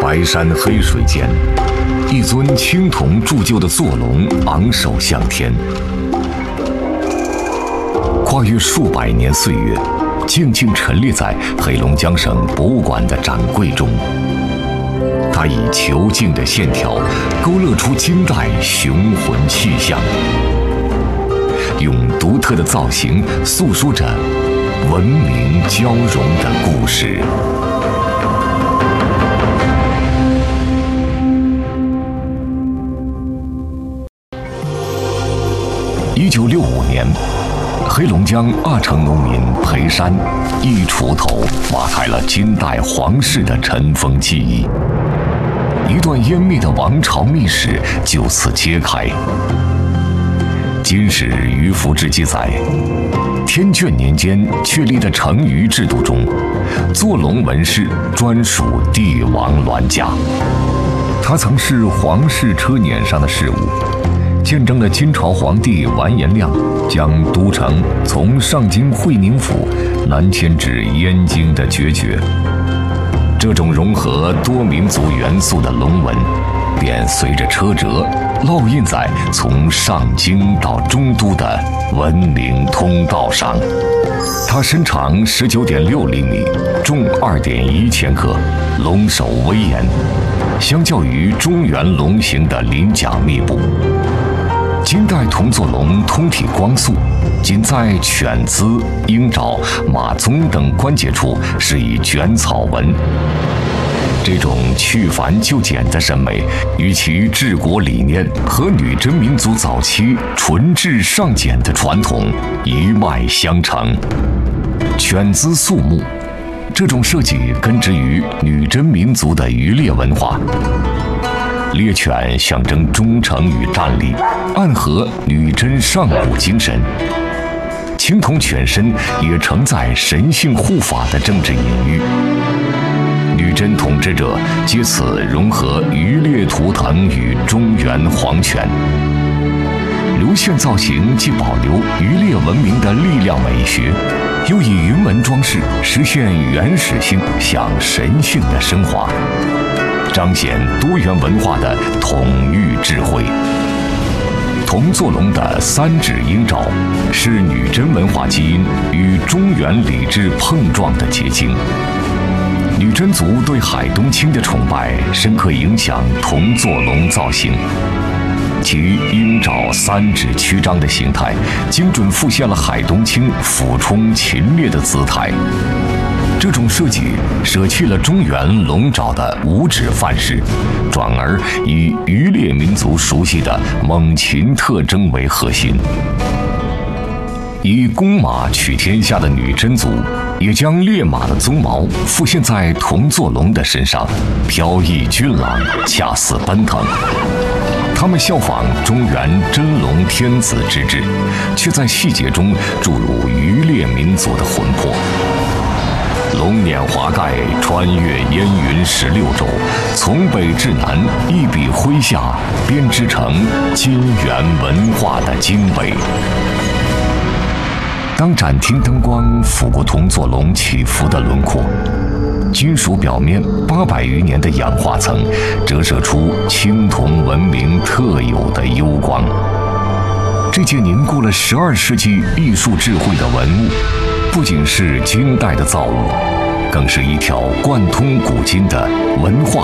白山黑水间，一尊青铜铸就的坐龙昂首向天，跨越数百年岁月，静静陈列在黑龙江省博物馆的展柜中。它以遒劲的线条勾勒出金代雄浑气象，用独特的造型诉说着文明交融的故事。1965年，黑龙江阿城农民裴山一锄头挖开了金代皇室的尘封记忆，一段湮灭的王朝秘史就此揭开。金史于福志记载，天眷年间确立的成渝制度中，坐龙纹饰专属帝王銮驾，它曾是皇室车辇上的饰物，见证了金朝皇帝完颜亮将都城从上京会宁府南迁至燕京的决绝。这种融合多民族元素的龙纹，便随着车辙烙印在从上京到中都的文明通道上。它身长19.6厘米，重2.1千克，龙首威严，相较于中原龙形的鳞甲密布。金代铜坐龙通体光素，仅在犬姿、鹰爪、马鬃等关节处是以卷草纹。这种去繁就简的审美，与其治国理念和女真民族早期纯质尚简的传统一脉相承。犬姿肃穆，这种设计根植于女真民族的渔猎文化。猎犬象征忠诚与战力，暗合女真上古精神。青铜犬身也承载神性护法的政治隐喻。女真统治者借此融合渔猎图腾与中原皇权。流线造型既保留渔猎文明的力量美学，又以云纹装饰实现原始性向神性的升华，彰显多元文化的统御智慧。铜坐龙的3指鹰爪是女真文化基因与中原礼制碰撞的结晶。女真族对海东青的崇拜深刻影响铜坐龙造型，其鹰爪3指曲张的形态，精准复现了海东青俯冲禽猎的姿态。这种设计舍弃了中原龙爪的5指范式，转而以渔猎民族熟悉的猛禽特征为核心。以公马取天下的女真族，也将烈马的鬃毛复现在铜坐龙的身上，飘逸俊朗，恰似奔腾。他们效仿中原真龙天子之制，却在细节中注入渔猎民族的魂魄。龙辇华盖，穿越烟云16州，从北至南，一笔挥下，编织成金元文化的经纬。当展厅灯光拂过铜坐龙起伏的轮廓，金属表面800余年的氧化层折射出青铜文明特有的幽光。这件凝固了12世纪艺术智慧的文物，不仅是金代的造物，更是一条贯通古今的文化